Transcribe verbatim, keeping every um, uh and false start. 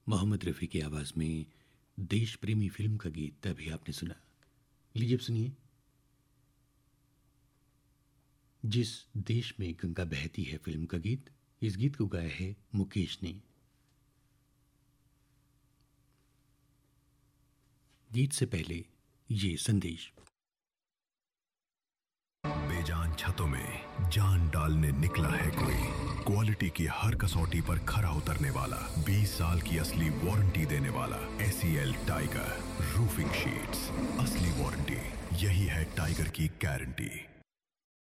मोहम्मद रफ़ी की आवाज़ में देश प्रेमी फिल्म का गीत अभी आपने सुना। लीजिए अब सुनिए, जिस देश में गंगा बहती है फिल्म का गीत। इस गीत को गाया है मुकेश ने। गीत से पहले ये संदेश। बेजान छतों में जान डालने निकला है कोई, क्वालिटी की हर कसौटी पर खरा उतरने वाला, बीस साल की असली वारंटी देने वाला एसीएल टाइगर रूफिंग शीट्स। असली वारंटी, यही है टाइगर की गारंटी।